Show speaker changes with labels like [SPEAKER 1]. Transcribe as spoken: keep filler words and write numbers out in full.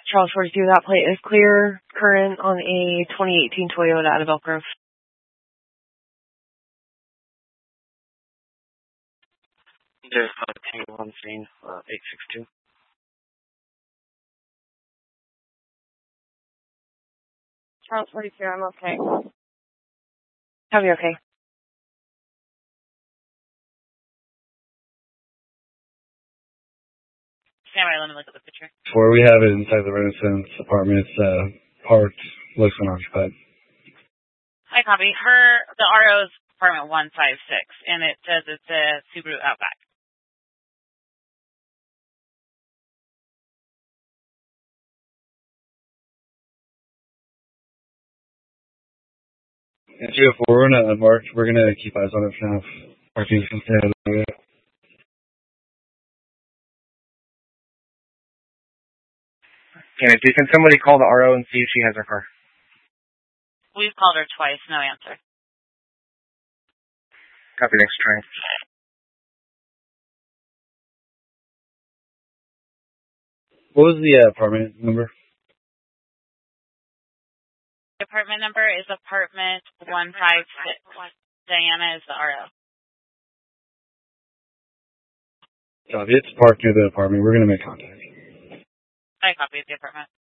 [SPEAKER 1] Charles forty-two, that plate is clear, current on a twenty eighteen Toyota out of Elk Grove.
[SPEAKER 2] There's uh, Tango on scene, uh, eight six two.
[SPEAKER 1] Charles forty-two, I'm okay. Have you okay?
[SPEAKER 3] Stand by, let me look at the picture.
[SPEAKER 4] Where we have it inside the Renaissance apartment, it's uh, parked, looks unoccupied.
[SPEAKER 3] Hi, copy. Her, the R O is apartment one five six, and it says it's a Subaru Outback.
[SPEAKER 4] And two oh four, we're not unmarked. We're going to keep eyes on it for now. Parking is going to stay.
[SPEAKER 2] Kennedy, can somebody call the R O and see if she has her car?
[SPEAKER 3] We've called her twice, no answer.
[SPEAKER 2] Copy, next train.
[SPEAKER 4] What was the uh, apartment number?
[SPEAKER 3] The apartment number is apartment one five six. Diana is the R O.
[SPEAKER 4] Copy, it's parked near the apartment. We're going to make contact.
[SPEAKER 3] I copied the apartment.